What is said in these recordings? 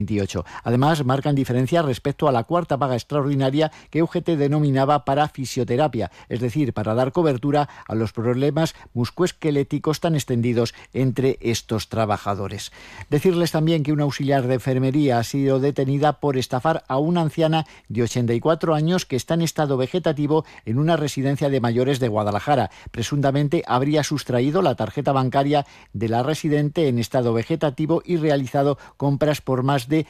28. Además, marcan diferencia respecto a la cuarta paga extraordinaria que UGT denominaba para fisioterapia, es decir, para dar cobertura a los problemas musculoesqueléticos tan extendidos entre estos trabajadores. Decirles también que una auxiliar de enfermería ha sido detenida por estafar a una anciana de 84 años que está en estado vegetativo en una residencia de mayores de Guadalajara. Presuntamente habría sustraído la tarjeta bancaria de la residente en estado vegetativo y realizado compras por más de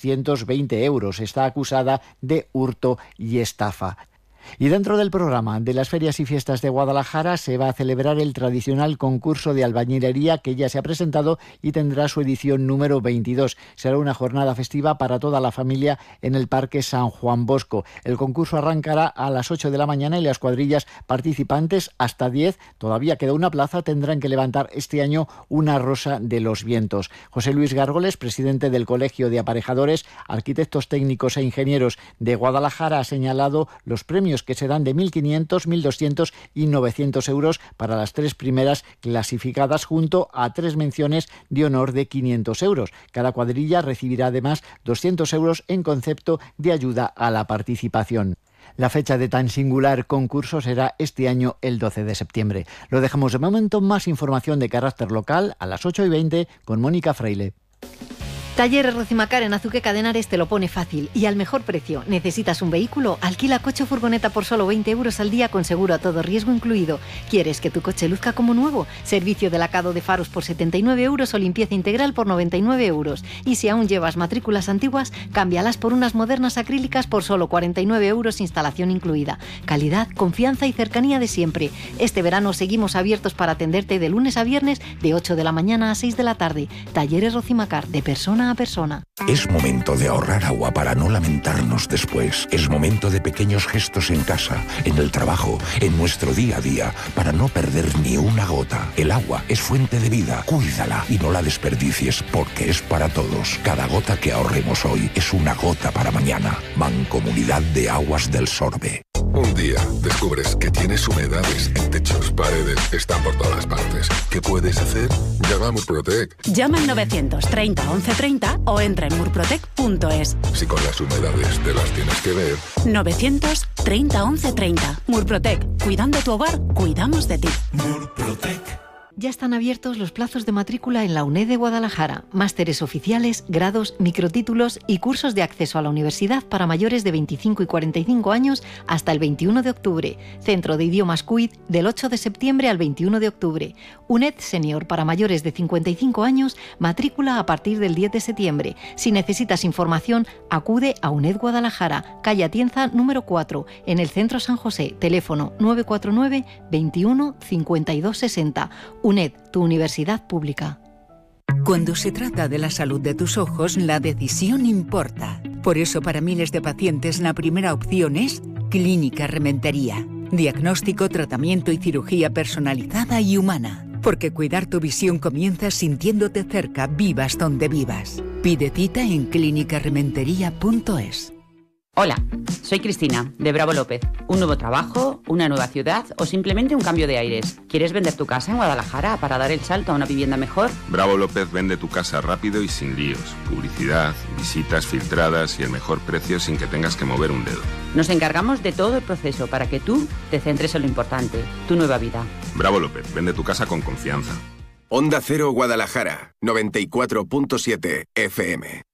220 euros. Está acusada de hurto y estafa. Y dentro del programa de las ferias y fiestas de Guadalajara se va a celebrar el tradicional concurso de albañilería que ya se ha presentado y tendrá su edición número 22. Será una jornada festiva para toda la familia en el Parque San Juan Bosco. El concurso arrancará a las 8 de la mañana y las cuadrillas participantes hasta 10. Todavía queda una plaza, tendrán que levantar este año una rosa de los vientos. José Luis Gárgoles, presidente del Colegio de Aparejadores, Arquitectos Técnicos e Ingenieros de Guadalajara, ha señalado los premios que serán de 1.500, 1.200 y 900 euros para las tres primeras clasificadas, junto a 3 menciones de honor de 500 euros. Cada cuadrilla recibirá además 200 euros en concepto de ayuda a la participación. La fecha de tan singular concurso será este año el 12 de septiembre. Lo dejamos de momento. Más información de carácter local a las 8:20 con Mónica Fraile. Talleres Rocimacar en Azuqueca de Henares te lo pone fácil y al mejor precio. ¿Necesitas un vehículo? Alquila coche o furgoneta por solo 20 euros al día con seguro a todo riesgo incluido. ¿Quieres que tu coche luzca como nuevo? Servicio de lacado de faros por 79 euros o limpieza integral por 99 euros. Y si aún llevas matrículas antiguas, cámbialas por unas modernas acrílicas por solo 49 euros, instalación incluida. Calidad, confianza y cercanía de siempre. Este verano seguimos abiertos para atenderte de lunes a viernes de 8 de la mañana a 6 de la tarde. Talleres Rocimacar, de persona a persona. Es momento de ahorrar agua para no lamentarnos después. Es momento de pequeños gestos en casa, en el trabajo, en nuestro día a día, para no perder ni una gota. El agua es fuente de vida. Cuídala y no la desperdicies, porque es para todos. Cada gota que ahorremos hoy es una gota para mañana. Mancomunidad de Aguas del Sorbe. Un día descubres que tienes humedades en techos, paredes, están por todas partes. ¿Qué puedes hacer? Llama a Murprotec. Llama al 930 1130 o entra en murprotec.es. Si con las humedades te las tienes que ver. 930 1130. Murprotec. Cuidando tu hogar, cuidamos de ti. Murprotec. Ya están abiertos los plazos de matrícula en la UNED de Guadalajara. Másteres oficiales, grados, microtítulos y cursos de acceso a la universidad para mayores de 25 y 45 años hasta el 21 de octubre. Centro de Idiomas CUID del 8 de septiembre al 21 de octubre. UNED Senior para mayores de 55 años, matrícula a partir del 10 de septiembre. Si necesitas información, acude a UNED Guadalajara, calle Atienza número 4, en el Centro San José. Teléfono 949 21 52 60. UNED, tu universidad pública. Cuando se trata de la salud de tus ojos, la decisión importa. Por eso, para miles de pacientes, la primera opción es Clínica Rementería. Diagnóstico, tratamiento y cirugía personalizada y humana. Porque cuidar tu visión comienza sintiéndote cerca, vivas donde vivas. Pide cita en clinicarementería.es. Hola, soy Cristina, de Bravo López. ¿Un nuevo trabajo, una nueva ciudad o simplemente un cambio de aires? ¿Quieres vender tu casa en Guadalajara para dar el salto a una vivienda mejor? Bravo López vende tu casa rápido y sin líos. Publicidad, visitas filtradas y el mejor precio sin que tengas que mover un dedo. Nos encargamos de todo el proceso para que tú te centres en lo importante, tu nueva vida. Bravo López, vende tu casa con confianza. Onda Cero Guadalajara, 94.7 FM.